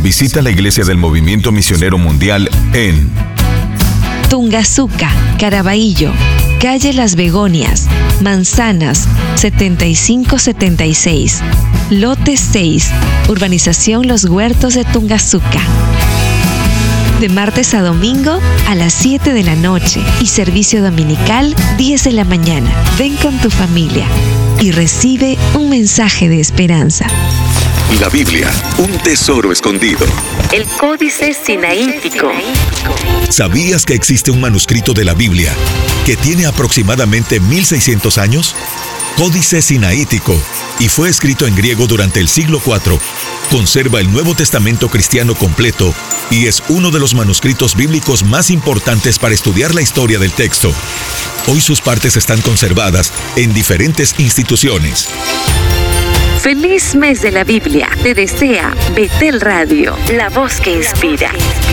Visita la Iglesia del Movimiento Misionero Mundial en Tungazuca, Caraballo, calle Las Begonias, Manzanas, 7576, lote 6, urbanización Los Huertos de Tungazuca. De martes a domingo a las 7 de la noche y servicio dominical 10 de la mañana. Ven con tu familia y recibe un mensaje de esperanza. La Biblia, un tesoro escondido. El Códice Sinaítico. ¿Sabías que existe un manuscrito de la Biblia que tiene aproximadamente 1600 años? Códice Sinaítico, y fue escrito en griego durante el siglo IV. Conserva el Nuevo Testamento cristiano completo y es uno de los manuscritos bíblicos más importantes para estudiar la historia del texto. Hoy sus partes están conservadas en diferentes instituciones. Feliz mes de la Biblia. Te desea Betel Radio, la voz que inspira.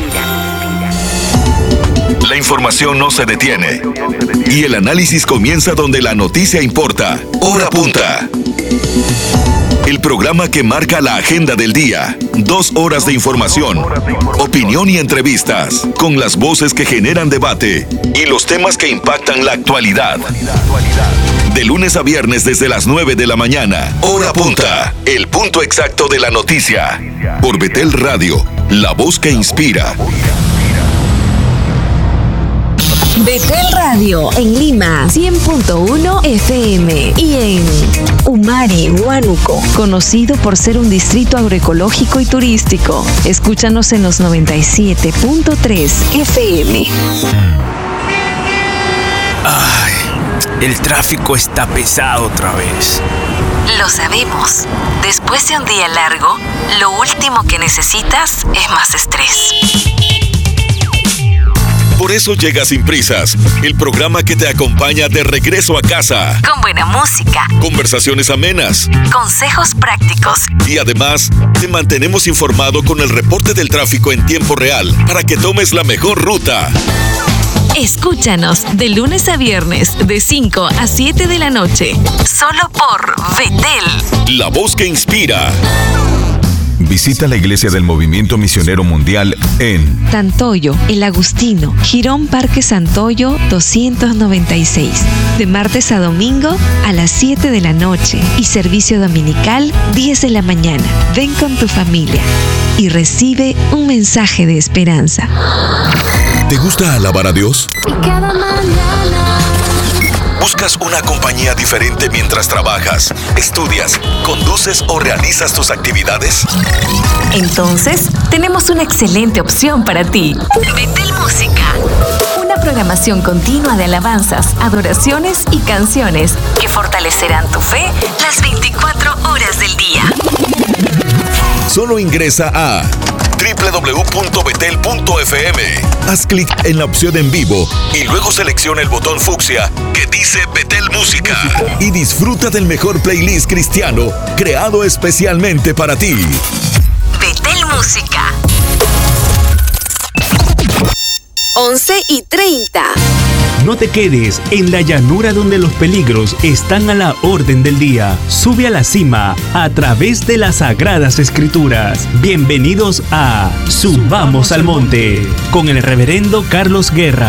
La información no se detiene y el análisis comienza donde la noticia importa. Hora Punta. El programa que marca la agenda del día. 2 horas de información, opinión y entrevistas, con las voces que generan debate y los temas que impactan la actualidad. De lunes a viernes desde las 9 de la mañana. Hora Punta. El punto exacto de la noticia. Por Betel Radio, la voz que inspira. Betel Radio en Lima 100.1 FM y en Umari, Huánuco, conocido por ser un distrito agroecológico y turístico. Escúchanos en los 97.3 FM. Ay, el tráfico está pesado otra vez. Lo sabemos. Después de un día largo, lo último que necesitas es más estrés. Por eso llega Sin Prisas, el programa que te acompaña de regreso a casa. Con buena música, conversaciones amenas, consejos prácticos y además te mantenemos informado con el reporte del tráfico en tiempo real para que tomes la mejor ruta. Escúchanos de lunes a viernes de 5 a 7 de la noche, solo por Betel, la voz que inspira. Visita la Iglesia del Movimiento Misionero Mundial en Tantoyo, El Agustino, Girón Parque Santoyo 296. De martes a domingo a las 7 de la noche y servicio dominical 10 de la mañana. Ven con tu familia y recibe un mensaje de esperanza. ¿Te gusta alabar a Dios? Y cada mañana ¿Buscas una compañía diferente mientras trabajas, estudias, conduces o realizas tus actividades? Entonces, tenemos una excelente opción para ti. Betel Música. Una programación continua de alabanzas, adoraciones y canciones que fortalecerán tu fe las 24 horas del día. Solo ingresa a www.betel.fm. Haz clic en la opción en vivo y luego selecciona el botón fucsia que dice Betel Música y disfruta del mejor playlist cristiano creado especialmente para ti. Betel Música. 11:30. No te quedes en la llanura donde los peligros están a la orden del día. Sube a la cima a través de las Sagradas Escrituras. Bienvenidos a Subamos al Monte con el reverendo Carlos Guerra.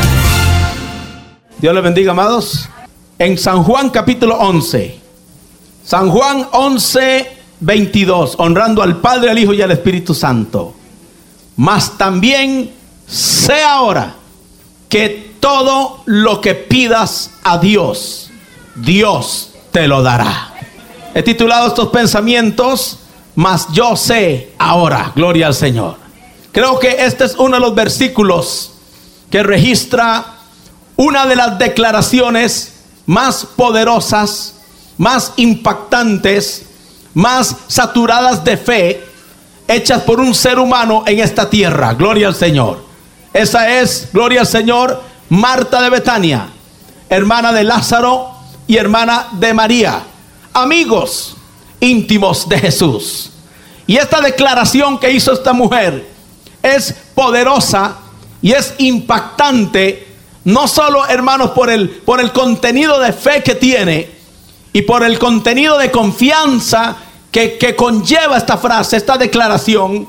Dios les bendiga, amados. En San Juan capítulo 11. San Juan 11:22. Honrando al Padre, al Hijo y al Espíritu Santo. Mas también sé ahora que todo lo que pidas a Dios, Dios te lo dará. He titulado estos pensamientos, mas yo sé ahora, gloria al Señor. Creo que este es uno de los versículos que registra una de las declaraciones más poderosas, más impactantes, más saturadas de fe, hechas por un ser humano en esta tierra, gloria al Señor. Esa es, gloria al Señor, Marta de Betania, hermana de Lázaro y hermana de María, amigos íntimos de Jesús. Y esta declaración que hizo esta mujer es poderosa y es impactante, no solo, hermanos, por el contenido de fe que tiene y por el contenido de confianza que conlleva esta frase, esta declaración,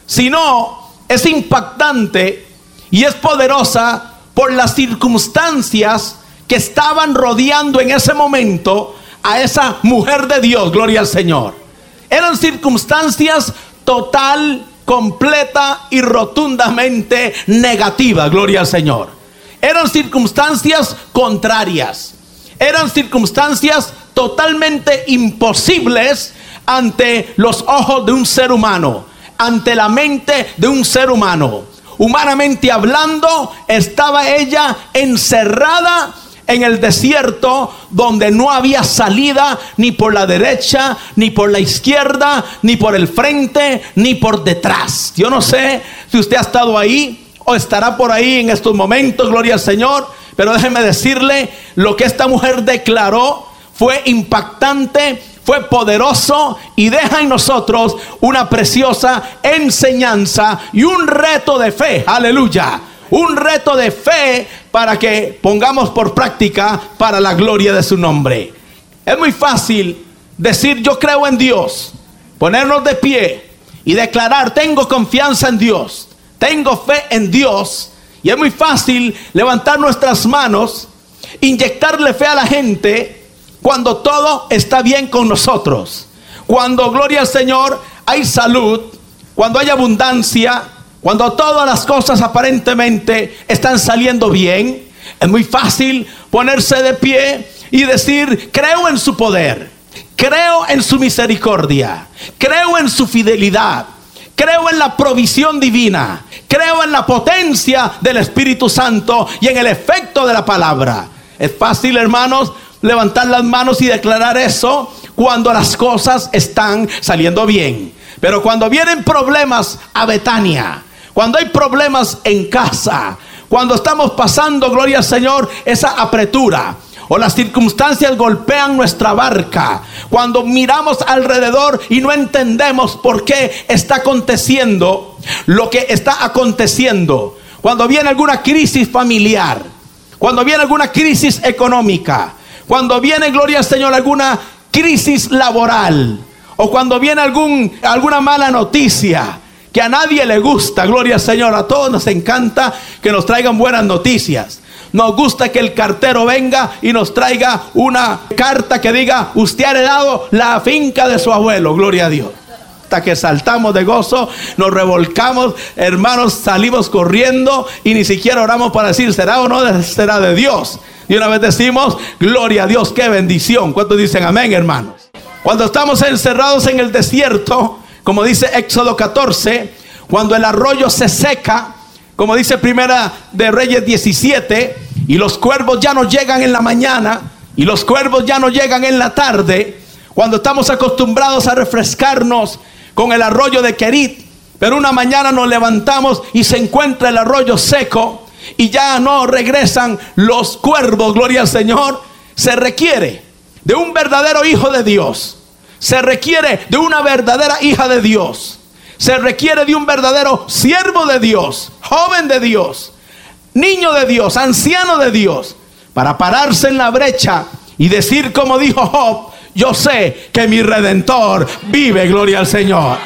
sino es impactante y es poderosa por las circunstancias que estaban rodeando en ese momento a esa mujer de Dios. Gloria al Señor. Eran circunstancias total, completa y rotundamente negativas. Gloria al Señor. Eran circunstancias contrarias. Eran circunstancias totalmente imposibles ante los ojos de un ser humano, ante la mente de un ser humano. Humanamente hablando, estaba ella encerrada en el desierto, donde no había salida ni por la derecha, ni por la izquierda, ni por el frente, ni por detrás. Yo no sé si usted ha estado ahí o estará por ahí en estos momentos, gloria al Señor, pero déjeme decirle, lo que esta mujer declaró fue impactante, fue poderoso y deja en nosotros una preciosa enseñanza y un reto de fe. Aleluya. Un reto de fe para que pongamos por práctica para la gloria de su nombre. Es muy fácil decir yo creo en Dios, ponernos de pie y declarar tengo confianza en Dios, tengo fe en Dios. Y es muy fácil levantar nuestras manos, inyectarle fe a la gente cuando todo está bien con nosotros. Cuando, gloria al Señor, hay salud, cuando hay abundancia, cuando todas las cosas aparentemente están saliendo bien. Es muy fácil ponerse de pie y decir creo en su poder, creo en su misericordia, creo en su fidelidad, creo en la provisión divina, creo en la potencia del Espíritu Santo y en el efecto de la palabra. Es fácil, hermanos, levantar las manos y declarar eso cuando las cosas están saliendo bien. Pero cuando vienen problemas a Betania, cuando hay problemas en casa, cuando estamos pasando, gloria al Señor, esa apretura, o las circunstancias golpean nuestra barca, cuando miramos alrededor y no entendemos por qué está aconteciendo lo que está aconteciendo, cuando viene alguna crisis familiar, cuando viene alguna crisis económica, cuando viene, gloria al Señor, alguna crisis laboral, o cuando viene alguna mala noticia que a nadie le gusta, gloria al Señor. A todos nos encanta que nos traigan buenas noticias. Nos gusta que el cartero venga y nos traiga una carta que diga usted ha heredado la finca de su abuelo, gloria a Dios. Hasta que saltamos de gozo, nos revolcamos, hermanos, salimos corriendo y ni siquiera oramos para decir será o no será de Dios. Y una vez decimos gloria a Dios, qué bendición. ¿Cuántos dicen amén, hermanos? Cuando estamos encerrados en el desierto, como dice Éxodo 14, cuando el arroyo se seca, como dice Primera de Reyes 17, y los cuervos ya no llegan en la mañana, y los cuervos ya no llegan en la tarde, cuando estamos acostumbrados a refrescarnos con el arroyo de Querit, pero una mañana nos levantamos y se encuentra el arroyo seco, y ya no regresan los cuervos, gloria al Señor. Se requiere de un verdadero hijo de Dios. Se requiere de una verdadera hija de Dios. Se requiere de un verdadero siervo de Dios, joven de Dios, niño de Dios, anciano de Dios, para pararse en la brecha y decir como dijo Job, yo sé que mi Redentor vive, gloria al Señor.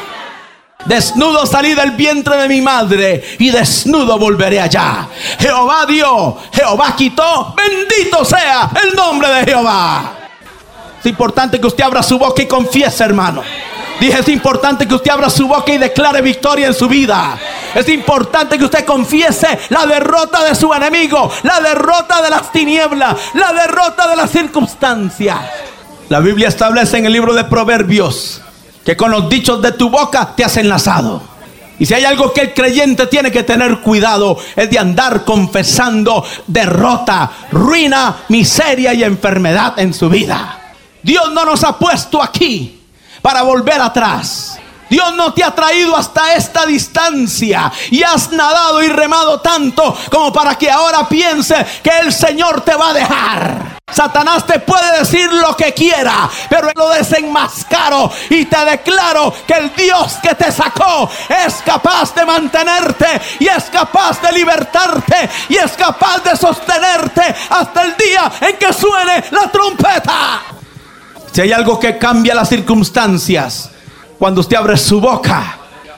Desnudo salí del vientre de mi madre y desnudo volveré allá. Jehová dio, Jehová quitó, bendito sea el nombre de Jehová. Es importante que usted abra su boca y confiese, hermano. Dije, es importante que usted abra su boca y declare victoria en su vida. Es importante que usted confiese la derrota de su enemigo, la derrota de las tinieblas, la derrota de las circunstancias. La Biblia establece en el libro de Proverbios que con los dichos de tu boca te has enlazado. Y si hay algo que el creyente tiene que tener cuidado, es de andar confesando derrota, ruina, miseria y enfermedad en su vida. Dios no nos ha puesto aquí para volver atrás. Dios no te ha traído hasta esta distancia y has nadado y remado tanto como para que ahora piense que el Señor te va a dejar. Satanás te puede decir lo que quiera, pero lo desenmascaro y te declaro que el Dios que te sacó es capaz de mantenerte y es capaz de libertarte y es capaz de sostenerte hasta el día en que suene la trompeta. Si hay algo que cambia las circunstancias, cuando usted abre su boca,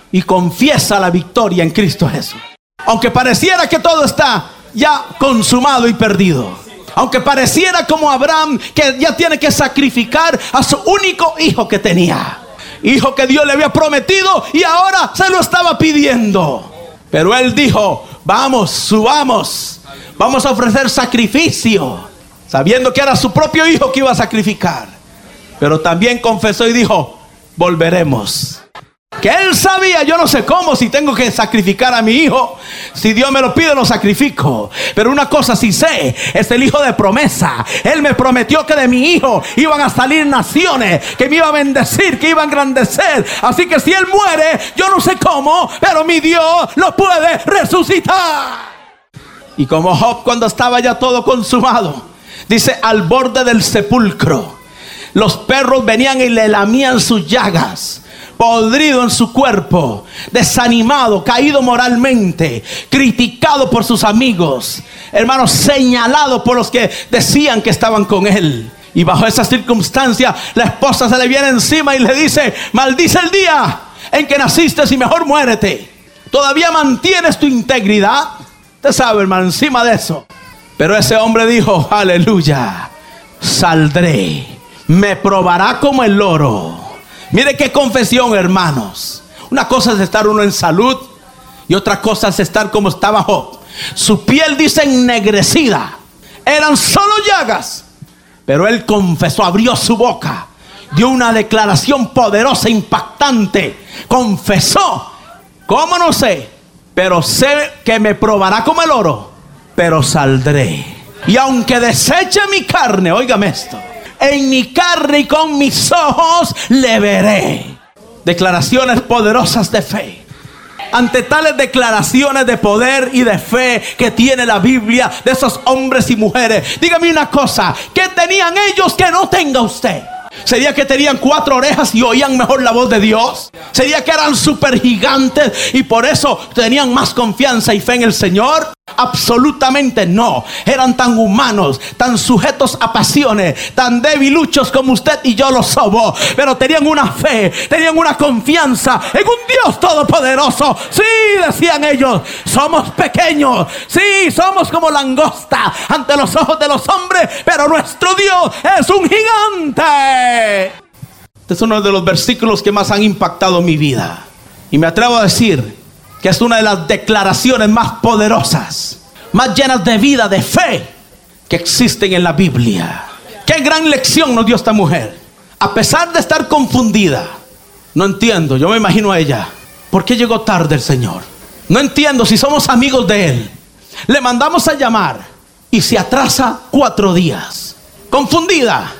y confiesa la victoria en Cristo Jesús. Aunque pareciera que todo está ya consumado y perdido. Aunque pareciera como Abraham, que ya tiene que sacrificar a su único hijo que tenía. Hijo que Dios le había prometido y ahora se lo estaba pidiendo. Pero él dijo: vamos, subamos, vamos a ofrecer sacrificio, sabiendo que era su propio hijo que iba a sacrificar. Pero también confesó y dijo: volveremos. Que él sabía, yo no sé cómo, si tengo que sacrificar a mi hijo. Si Dios me lo pide, lo sacrifico. Pero una cosa sí sé, es el hijo de promesa. Él me prometió que de mi hijo iban a salir naciones, que me iba a bendecir, que iba a engrandecer. Así que si él muere, yo no sé cómo, pero mi Dios lo puede resucitar. Y como Job, cuando estaba ya todo consumado, dice: al borde del sepulcro, los perros venían y le lamían sus llagas. Podrido en su cuerpo, desanimado, caído moralmente, criticado por sus amigos, hermanos, señalado por los que decían que estaban con él. Y bajo esa circunstancia, la esposa se le viene encima y le dice: maldice el día en que naciste y mejor muérete. ¿Todavía mantienes tu integridad? Usted sabe, hermano, encima de eso. Pero ese hombre dijo: aleluya, saldré, me probará como el oro. Mire qué confesión, hermanos. Una cosa es estar uno en salud y otra cosa es estar como estaba Job. Su piel, dice, ennegrecida. Eran solo llagas. Pero él confesó, abrió su boca, dio una declaración poderosa, impactante. Confesó: ¿cómo? No sé, pero sé que me probará como el oro, pero saldré. Y aunque deseche mi carne, óigame esto, en mi carne y con mis ojos le veré. Declaraciones poderosas de fe. Ante tales declaraciones de poder y de fe que tiene la Biblia de esos hombres y mujeres, dígame una cosa: ¿qué tenían ellos que no tenga usted? ¿Sería que tenían 4 orejas y oían mejor la voz de Dios? ¿Sería que eran super gigantes y por eso tenían más confianza y fe en el Señor? Absolutamente no. Eran tan humanos, tan sujetos a pasiones, tan debiluchos como usted y yo lo somos. Pero tenían una fe, tenían una confianza en un Dios todopoderoso. Sí, decían ellos, somos pequeños, sí, somos como langosta ante los ojos de los hombres, pero nuestro Dios es un gigante. Este es uno de los versículos que más han impactado mi vida. Y me atrevo a decir que es una de las declaraciones más poderosas, más llenas de vida, de fe, que existen en la Biblia. Qué gran lección nos dio esta mujer. A pesar de estar confundida, no entiendo, yo me imagino a ella, ¿por qué llegó tarde el Señor? No entiendo si somos amigos de Él. Le mandamos a llamar y se atrasa 4 días. Confundida.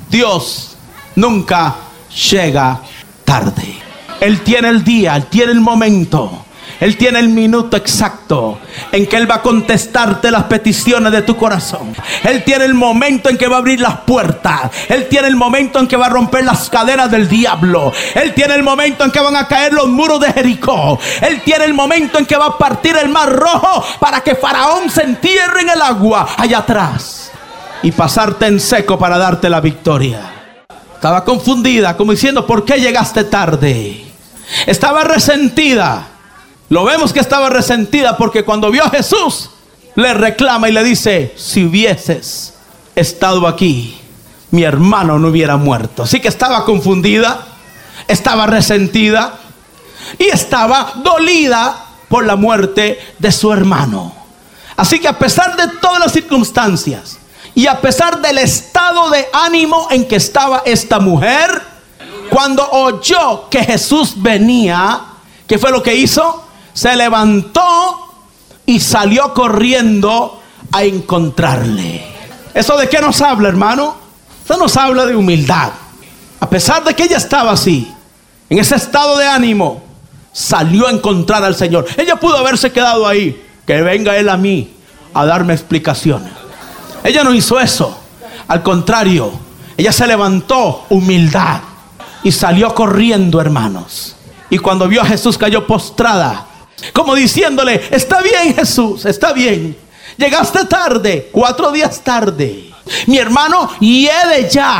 Dios nunca llega tarde. Él tiene el día, Él tiene el momento, Él tiene el minuto exacto en que Él va a contestarte las peticiones de tu corazón. Él tiene el momento en que va a abrir las puertas. Él tiene el momento en que va a romper las cadenas del diablo. Él tiene el momento en que van a caer los muros de Jericó. Él tiene el momento en que va a partir el mar rojo para que Faraón se entierre en el agua allá atrás y pasarte en seco para darte la victoria. Estaba confundida, como diciendo: ¿por qué llegaste tarde? Estaba resentida. Lo vemos que estaba resentida porque cuando vio a Jesús, le reclama y le dice: si hubieses estado aquí, mi hermano no hubiera muerto. Así que estaba confundida, estaba resentida y estaba dolida por la muerte de su hermano. Así que a pesar de todas las circunstancias y a pesar del estado de ánimo en que estaba esta mujer, cuando oyó que Jesús venía, ¿qué fue lo que hizo? Se levantó y salió corriendo a encontrarle. ¿Eso de qué nos habla, hermano? Eso nos habla de humildad. A pesar de que ella estaba así, en ese estado de ánimo, salió a encontrar al Señor. Ella pudo haberse quedado ahí. Que venga Él a mí a darme explicaciones. Ella no hizo eso. Al contrario, ella se levantó, humildad, y salió corriendo, hermanos. Y cuando vio a Jesús, cayó postrada, como diciéndole: está bien, Jesús, está bien. Llegaste tarde, 4 días tarde. Mi hermano hiede ya.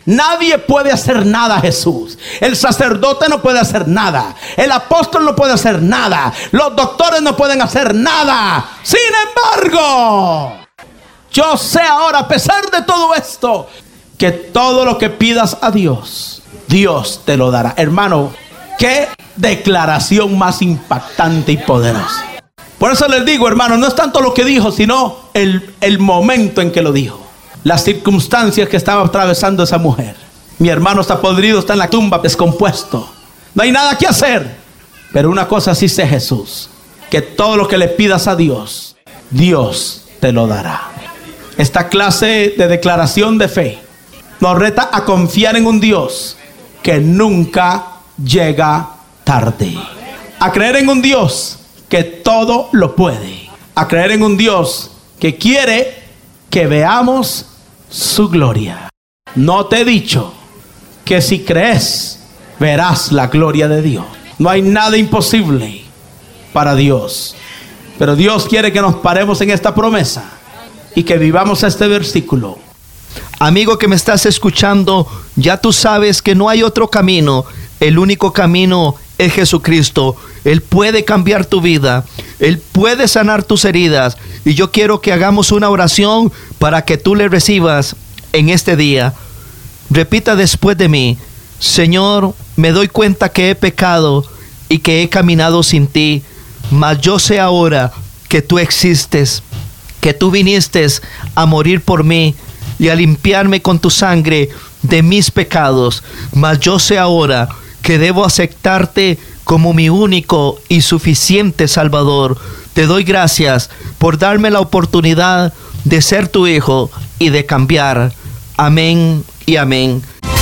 Nadie puede hacer nada, Jesús. El sacerdote no puede hacer nada. El apóstol no puede hacer nada. Los doctores no pueden hacer nada. Sin embargo, yo sé ahora, a pesar de todo esto, que todo lo que pidas a Dios, Dios te lo dará. Hermano, qué declaración más impactante y poderosa. Por eso les digo, hermano, no es tanto lo que dijo, sino el momento en que lo dijo. Las circunstancias que estaba atravesando esa mujer. Mi hermano está podrido, está en la tumba, descompuesto. No hay nada que hacer. Pero una cosa sí sé, Jesús, que todo lo que le pidas a Dios, Dios te lo dará. Esta clase de declaración de fe nos reta a confiar en un Dios que nunca llega tarde. A creer en un Dios que todo lo puede. A creer en un Dios que quiere que veamos su gloria. No te he dicho que si crees, verás la gloria de Dios. No hay nada imposible para Dios. Pero Dios quiere que nos paremos en esta promesa y que vivamos este versículo. Amigo que me estás escuchando, ya tú sabes que no hay otro camino. El único camino es Jesucristo. Él puede cambiar tu vida. Él puede sanar tus heridas. Y yo quiero que hagamos una oración para que tú le recibas en este día. Repita después de mí: Señor, me doy cuenta que he pecado y que he caminado sin ti. Mas yo sé ahora que tú existes, que tú viniste a morir por mí y a limpiarme con tu sangre de mis pecados. Mas yo sé ahora que debo aceptarte como mi único y suficiente Salvador. Te doy gracias por darme la oportunidad de ser tu hijo y de cambiar. Amén y amén.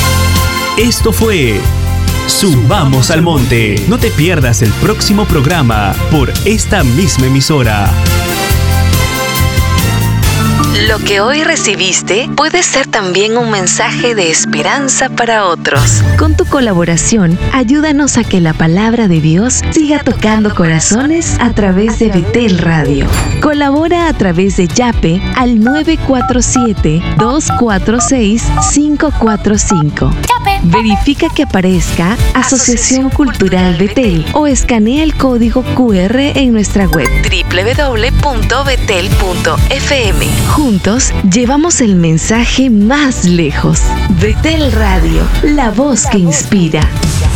Esto fue Subamos al Monte. No te pierdas el próximo programa por esta misma emisora. Lo que hoy recibiste puede ser también un mensaje de esperanza para otros. Con tu colaboración, ayúdanos a que la palabra de Dios siga tocando corazones a través de Betel Radio. Colabora a través de Yape al 947-246-545. Verifica que aparezca Asociación Cultural Betel o escanea el código QR en nuestra web www.betel.fm. Juntos llevamos el mensaje más lejos. Betel Radio, la voz que inspira.